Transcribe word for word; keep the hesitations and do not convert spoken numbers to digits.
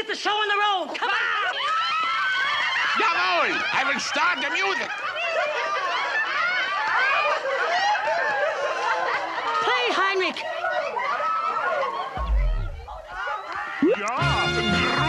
get the show on the road. Come on! Jawohl! I will start the music.